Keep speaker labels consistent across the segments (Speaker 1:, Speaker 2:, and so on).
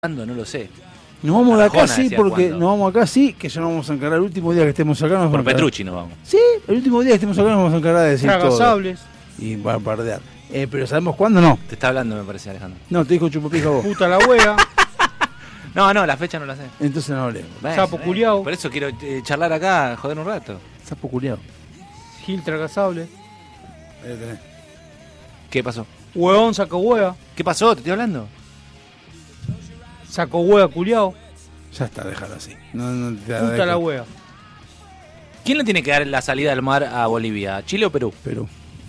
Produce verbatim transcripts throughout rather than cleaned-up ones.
Speaker 1: ¿Cuándo? No lo sé.
Speaker 2: Nos vamos de acá,
Speaker 1: Arjona
Speaker 2: sí,
Speaker 1: decía
Speaker 2: porque
Speaker 1: cuándo.
Speaker 2: nos vamos acá, sí, que ya nos vamos a encargar el último día que estemos acá. Nos vamos
Speaker 1: Por
Speaker 2: a encargar.
Speaker 1: Petrucci nos vamos.
Speaker 2: Sí, el último día que estemos acá nos vamos a encargar de decir todo.
Speaker 3: Tragasables.
Speaker 2: Y va a bardear. Eh, pero ¿sabemos cuándo? No.
Speaker 1: Te está hablando, me parece, Alejandro.
Speaker 2: No, te dijo chupapija vos.
Speaker 3: Puta la wea.
Speaker 1: No, no, la fecha no la sé.
Speaker 2: Entonces no hablemos.
Speaker 1: Bueno,
Speaker 3: Sapo
Speaker 1: eh,
Speaker 3: culiao.
Speaker 1: Por eso quiero eh, charlar acá, joder un rato.
Speaker 2: Sapo culiao.
Speaker 3: Gil tragasable.
Speaker 2: Ahí lo tenés.
Speaker 1: ¿Qué pasó?
Speaker 3: Huevón saco hueá.
Speaker 1: ¿Qué pasó? ¿Te estoy hablando?
Speaker 3: Saco hueá culiao.
Speaker 2: Ya está, déjalo así. No, no te
Speaker 3: Puta
Speaker 2: dejo.
Speaker 3: la wea.
Speaker 1: ¿Quién le tiene que dar la salida del mar a Bolivia? ¿Chile o Perú?
Speaker 2: Perú.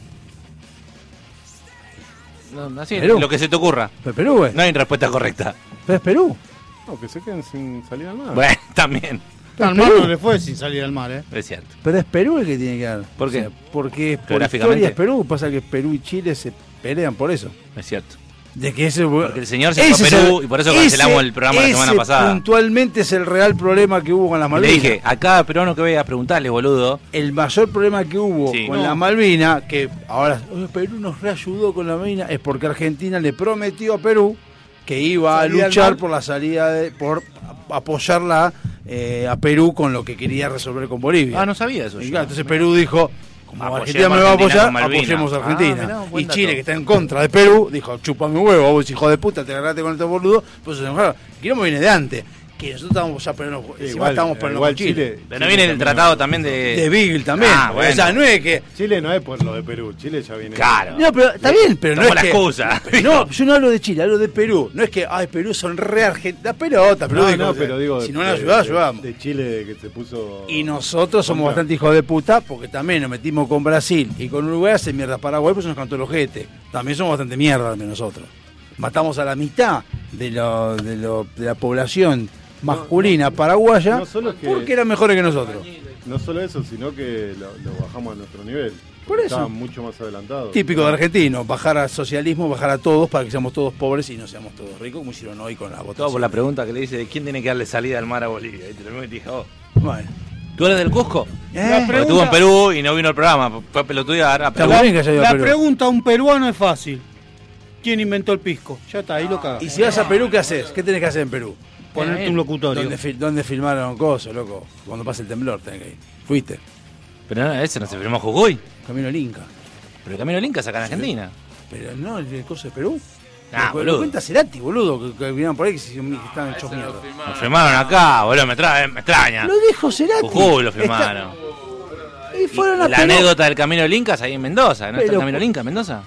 Speaker 1: No, así
Speaker 2: Perú.
Speaker 1: lo que se te ocurra.
Speaker 2: Pero Perú, güey.
Speaker 1: No hay respuesta correcta.
Speaker 2: Pero es Perú.
Speaker 4: No, que se queden sin salir al mar.
Speaker 1: Bueno, también.
Speaker 2: Pero
Speaker 3: Al
Speaker 2: es
Speaker 3: mar
Speaker 2: Perú.
Speaker 3: no le fue sin salir al mar, eh.
Speaker 1: Es cierto.
Speaker 2: Pero es Perú el que tiene que dar.
Speaker 1: ¿Por qué?
Speaker 2: O sea, porque por
Speaker 1: Geográficamente.
Speaker 2: historia es Perú. Pasa que Perú y Chile se pelean por eso.
Speaker 1: Es cierto.
Speaker 2: De que ese,
Speaker 1: Porque el señor se fue a
Speaker 2: ese es
Speaker 1: Perú
Speaker 2: el-
Speaker 1: y por eso cancelamos
Speaker 2: ese-
Speaker 1: el programa la semana
Speaker 2: ese
Speaker 1: pasada.
Speaker 2: Puntualmente es el real problema que hubo con las
Speaker 1: Y le
Speaker 2: Malvinas.
Speaker 1: dije, a cada peruano que vea, preguntarle, boludo.
Speaker 2: El mayor problema que hubo
Speaker 1: Sí.
Speaker 2: con
Speaker 3: No.
Speaker 2: la Malvina, que ahora "Oye, Perú nos reayudó con la Malvina", es porque Argentina le prometió a Perú que iba a
Speaker 4: Salida al
Speaker 2: luchar
Speaker 4: mar.
Speaker 2: por la salida, de, por apoyarla eh, a Perú con lo que quería resolver con Bolivia.
Speaker 1: Ah, no sabía eso.
Speaker 2: Y
Speaker 1: yo.
Speaker 2: claro, entonces Perú dijo, como
Speaker 1: Apoyemos
Speaker 2: Argentina me va a
Speaker 1: a Argentina
Speaker 2: apoyar,
Speaker 1: con Malvinas.
Speaker 2: apoyemos a
Speaker 1: Ah,
Speaker 2: Argentina.
Speaker 1: mirá, buen
Speaker 2: y
Speaker 1: dato.
Speaker 2: Chile, que está en contra de Perú, dijo, chupame un huevo, vos hijo de puta, te agarraste con estos boludos, pues se enojaron. Quilombo viene de antes, que nosotros estábamos ya peleando,
Speaker 4: Sí,
Speaker 2: encima
Speaker 4: igual,
Speaker 2: estábamos peleando
Speaker 4: igual
Speaker 2: con Chile.
Speaker 4: Chile.
Speaker 1: Pero no viene el tratado también de.
Speaker 2: De Beagle también.
Speaker 1: Ah, bueno.
Speaker 2: O sea, no es que...
Speaker 4: Chile no es por lo de Perú, Chile ya viene.
Speaker 1: Claro.
Speaker 2: No, pero está bien, pero no
Speaker 1: Tomó
Speaker 2: es
Speaker 1: la
Speaker 2: que...
Speaker 1: excusa.
Speaker 2: No, yo no hablo de Chile, hablo de Perú. No es que, ay, Perú son re argentinos. La pelota, Perú
Speaker 4: No,
Speaker 2: dijo,
Speaker 4: no,
Speaker 2: o sea,
Speaker 4: pero digo.
Speaker 2: si no
Speaker 4: de-
Speaker 2: nos ayudás,
Speaker 4: de-
Speaker 2: ayudamos.
Speaker 4: De Chile que se puso.
Speaker 2: Y nosotros somos
Speaker 4: Contra.
Speaker 2: bastante hijos de puta porque también nos metimos con Brasil y con Uruguay hace mierda Paraguay, pues nos cantó el ojete. También somos bastante mierda también nosotros. Matamos a la mitad de, lo, de, lo, de la población masculina paraguaya
Speaker 4: no solo que-
Speaker 2: porque eran mejores que nosotros.
Speaker 4: No solo eso, sino que lo, lo bajamos a nuestro nivel.
Speaker 2: Por eso.
Speaker 4: Estaban mucho más adelantados.
Speaker 2: Típico de argentino, bajar al socialismo, bajar a todos para que seamos todos pobres y no seamos todos ricos, como hicieron hoy con la
Speaker 1: Todo
Speaker 2: votación.
Speaker 1: por la pregunta que le dice de quién tiene que darle salida al mar a Bolivia. Y te lo metí, oh.
Speaker 2: Bueno.
Speaker 1: ¿Tú eres del Cusco?
Speaker 2: Eh,
Speaker 3: La
Speaker 1: Porque
Speaker 3: pregunta-
Speaker 1: estuvo en Perú y no vino al programa. Fue a pelotudear a
Speaker 2: Está
Speaker 1: Perú.
Speaker 2: muy bien que haya ido a
Speaker 3: La
Speaker 2: Perú.
Speaker 3: pregunta a un peruano es fácil. ¿Quién inventó el pisco? Ya está, ahí lo cagas.
Speaker 2: Y si vas a Perú, ¿qué haces? ¿Qué tenés que hacer en Perú?
Speaker 3: Ponerte un locutorio.
Speaker 2: ¿Dónde, fil- dónde filmaron cosas, loco? Cuando pase el temblor tenés que ir. Fuiste.
Speaker 1: Pero no, ese no se firmó Jujuy.
Speaker 2: Camino al Inca.
Speaker 1: Pero el Camino del Inca es acá en Argentina.
Speaker 2: Pero no, el, el coso de Perú.
Speaker 1: Ah,
Speaker 2: lo,
Speaker 1: boludo.
Speaker 2: lo cuenta Cerati, boludo, que, que vinieron por ahí que, se, que estaban hechos mierda.
Speaker 1: Lo firmaron acá, boludo, me, trae, me extraña.
Speaker 2: Lo dijo Cerati.
Speaker 1: Jujuy lo firmaron.
Speaker 2: Está- Y fueron a
Speaker 1: La
Speaker 2: Perú.
Speaker 1: anécdota del Camino del Inca es ahí en Mendoza. ¿No está
Speaker 2: Pero-
Speaker 1: el Camino del Inca en Mendoza?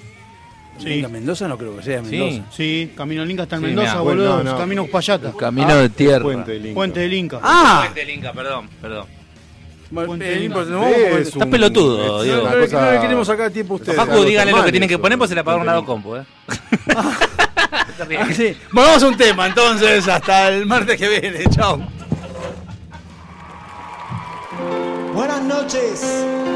Speaker 3: Sí.
Speaker 2: Inca, Mendoza no creo que sea
Speaker 1: Sí.
Speaker 2: Mendoza.
Speaker 3: Sí, Camino del Inca está en
Speaker 1: Sí,
Speaker 3: Mendoza,
Speaker 1: mirá.
Speaker 3: boludo.
Speaker 4: Bueno, no, no.
Speaker 3: Camino Uspallata.
Speaker 1: Camino
Speaker 4: Ah,
Speaker 1: de tierra.
Speaker 4: Puente del Inca.
Speaker 3: Puente del Inca.
Speaker 2: Ah,
Speaker 1: Puente del Inca, perdón, perdón.
Speaker 2: bueno,
Speaker 3: Puente
Speaker 2: eh,
Speaker 3: del
Speaker 2: no
Speaker 3: Inca.
Speaker 2: importa, no vamos a-
Speaker 4: Es
Speaker 1: Está
Speaker 4: un-
Speaker 1: pelotudo,
Speaker 4: es
Speaker 1: Diego.
Speaker 2: no,
Speaker 4: una
Speaker 2: no le-
Speaker 4: cosa-
Speaker 2: no le queremos sacar tiempo a ustedes.
Speaker 1: Facu,
Speaker 4: algo
Speaker 1: díganle lo que
Speaker 4: normal
Speaker 1: tienen que
Speaker 4: eso,
Speaker 1: poner, pues se la pagaron a la
Speaker 4: Puente del
Speaker 1: compu, eh.
Speaker 2: Ah, sí. Bueno, vamos a un tema entonces, hasta el martes que viene. Chao.
Speaker 5: Buenas noches.